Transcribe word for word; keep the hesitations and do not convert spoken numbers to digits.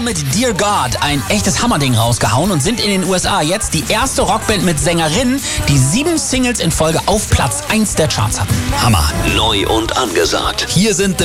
Mit Dear God ein echtes Hammerding rausgehauen und sind in den U S A jetzt die erste Rockband mit Sängerinnen, die sieben Singles in Folge auf Platz eins der Charts hatten. Hammer. Neu und angesagt. Hier sind